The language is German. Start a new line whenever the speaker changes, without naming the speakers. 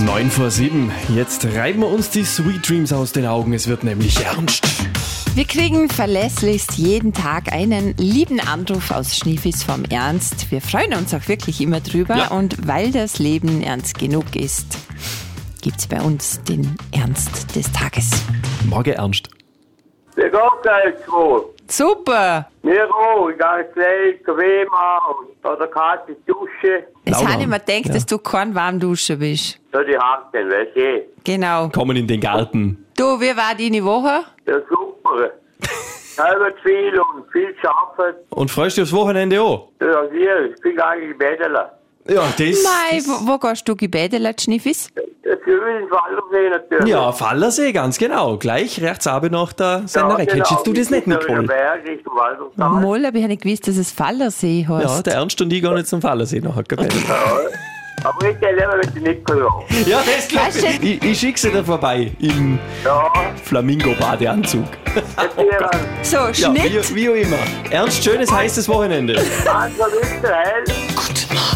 9:07. Jetzt reiben wir uns die Sweet Dreams aus den Augen. Es wird nämlich ernst.
Wir kriegen verlässlichst jeden Tag einen lieben Anruf aus Schniefis vom Ernst. Wir freuen uns auch wirklich immer drüber.
Ja.
Und weil das Leben ernst genug ist, gibt's bei uns den Ernst des Tages.
Morgen ernst.
Wie geht's euch wohl?
Super!
Mir auch. Ich gehe gleich Kaffee machen oder kalte Dusche.
Es
Lauwarm.
habe ich mir gedacht,
Ja.
dass du kein Warmduscher bist.
So die Haken, weißt du?
Genau.
Kommen in den Garten.
Du, wie war deine Woche?
Ja, super. Selber viel und viel arbeiten.
Und freust du aufs Wochenende auch?
Ja, hier, ich bin eigentlich Bettler.
Ja, das.
Mei, wo gehst du gebädelt, Schniefis?
Das ist übrigens Wallersee natürlich.
Ja, Fallersee, ganz genau. Gleich rechts runter nach der Sennerei. Kennst du das nicht, Nicole?
Berg Richtung Wallersee.
Moll, aber ich habe nicht gewusst, dass es Fallersee heißt.
Ja, der Ernst und ich gehen jetzt zum Fallersee nachher gebettet.
Aber ich gehe lieber mit den Nicole an.
Ja, das glaube
Weißt du-
ich. Ich schicke sie dir vorbei im
Ja,
Flamingo-Badeanzug.
das wäre
So,
Ja,
Schnitt.
wie auch immer. Ernst, schönes, heißes Wochenende.
ein ganz so Hell.